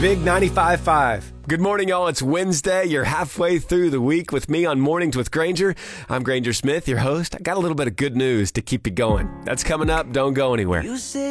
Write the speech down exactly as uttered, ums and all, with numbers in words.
Big ninety-five point five. Good morning, y'all. It's Wednesday. You're halfway through the week with me on Mornings with Granger. I'm Granger Smith, your host. I got a little bit of good news to keep you going. That's coming up. Don't go anywhere. You say